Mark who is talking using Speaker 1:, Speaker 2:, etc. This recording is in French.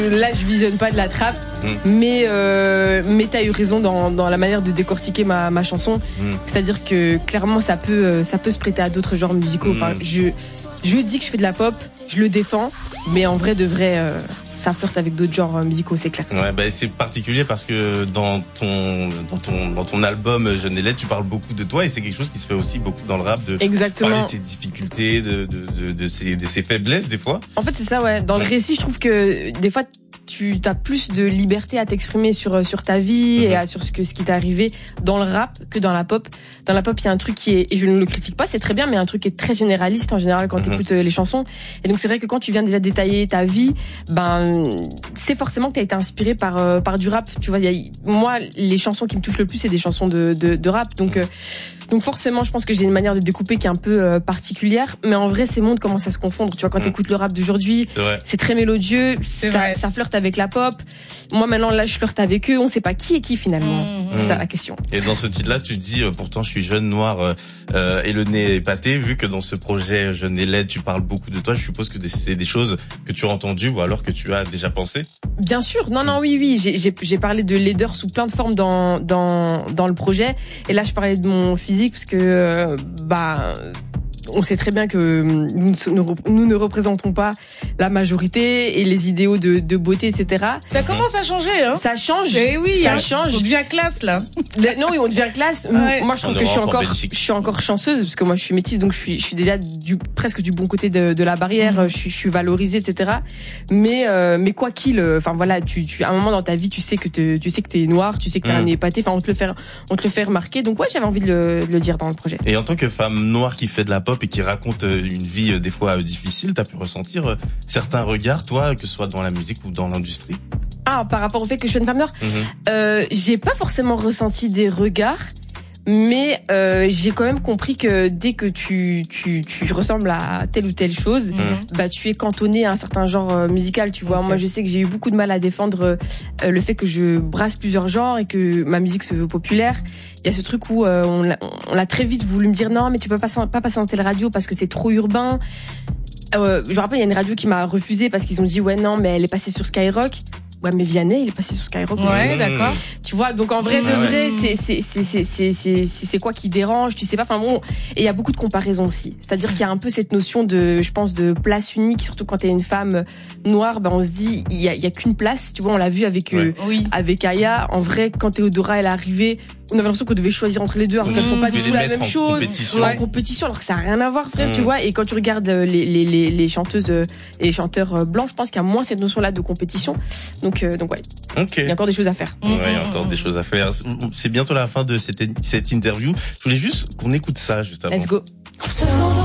Speaker 1: Là, je visionne pas de la trappe, mais t'as eu raison dans la manière de décortiquer ma chanson. C'est-à-dire que clairement, ça peut se prêter à d'autres genres musicaux. Enfin, je dis que je fais de la pop, je le défends, mais en vrai de vrai, ça flirte avec d'autres genres musicaux, c'est clair.
Speaker 2: Ouais, bah c'est particulier parce que dans ton album Je n'ai l'aide, tu parles beaucoup de toi et c'est quelque chose qui se fait aussi beaucoup dans le rap, de parler de ses difficultés, de ses faiblesses des fois.
Speaker 1: En fait, c'est ça, ouais. Dans le récit, je trouve que des fois tu as plus de liberté à t'exprimer sur ta vie et sur ce qui t'est arrivé dans le rap que dans la pop. Dans la pop, il y a un truc qui est, et je ne le critique pas, c'est très bien, mais un truc qui est très généraliste en général quand tu écoutes les chansons. Et donc c'est vrai que quand tu viens déjà détailler ta vie, c'est forcément que tu as été inspiré par du rap. Tu vois, moi, les chansons qui me touchent le plus, c'est des chansons de rap. Donc forcément, je pense que j'ai une manière de découper qui est un peu particulière, mais en vrai, ces mondes commencent à se confondre. Tu vois, quand t'écoutes le rap d'aujourd'hui, c'est très mélodieux, ça flirte avec la pop. Moi, maintenant, là, je flirte avec eux. On sait pas qui est qui finalement. C'est ça la question.
Speaker 2: Et dans ce titre-là, tu dis pourtant, je suis jeune, noir et le nez épaté. Vu que dans ce projet Je n'ai l'aide, tu parles beaucoup de toi. Je suppose que c'est des choses que tu as entendues ou alors que tu as déjà pensé.
Speaker 1: Bien sûr. Non, oui. J'ai parlé de laideur sous plein de formes dans le projet. Et là, je parlais de mon physique parce que on sait très bien que nous ne représentons pas la majorité et les idéaux de beauté, etc.
Speaker 3: Ça commence à changer, hein.
Speaker 1: Ça change.
Speaker 3: Eh oui,
Speaker 1: ça change.
Speaker 3: On devient classe, là.
Speaker 1: Non, oui, on devient classe. Ouais. Moi, je trouve que je suis encore chanceuse parce que moi, je suis métisse, donc je suis déjà presque du bon côté de la barrière. Je suis valorisée, etc. Mais quoi qu'il, enfin voilà, à un moment dans ta vie, tu sais que t'es noir, tu sais que t'es un nez épaté. Enfin, on te le fait remarquer. Donc ouais, j'avais envie de le dire dans le projet.
Speaker 2: Et en tant que femme noire qui fait de la pop et qui raconte une vie des fois difficile, t'as pu ressentir certains regards, toi, que ce soit dans la musique ou dans l'industrie?
Speaker 1: Par rapport au fait que je suis une femme noire, j'ai pas forcément ressenti des regards, mais j'ai quand même compris que dès que tu ressembles à telle ou telle chose, tu es cantonné à un certain genre musical, tu vois. Okay. Moi, je sais que j'ai eu beaucoup de mal à défendre le fait que je brasse plusieurs genres et que ma musique se veut populaire. Il y a ce truc où on a très vite voulu me dire non, mais tu peux pas passer dans telle radio parce que c'est trop urbain. Je me rappelle, il y a une radio qui m'a refusé parce qu'ils ont dit ouais non, mais elle est passée sur Skyrock. Ouais, mais Vianney, il est passé sur Skyrock.
Speaker 3: Ouais, d'accord.
Speaker 1: Tu vois, donc en vrai de vrai, c'est quoi qui dérange, tu sais pas. Enfin bon, et il y a beaucoup de comparaisons aussi. C'est-à-dire qu'il y a un peu cette notion je pense, de place unique, surtout quand t'es une femme noire. On se dit, il y a qu'une place. Tu vois, on l'a vu avec Aya. En vrai, quand Théodora elle est arrivée, on avait l'impression qu'on devait choisir entre les deux, alors qu'elles font pas du tout la même chose. En compétition, alors que ça a rien à voir, frère, tu vois. Et quand tu regardes les chanteuses et les chanteurs blancs, je pense qu'il y a moins cette notion-là de compétition. Donc ouais.
Speaker 2: Okay.
Speaker 1: Il y a encore des choses à faire.
Speaker 2: Ouais, il y a encore des choses à faire. C'est bientôt la fin de cette interview. Je voulais juste qu'on écoute ça juste avant.
Speaker 1: Let's go.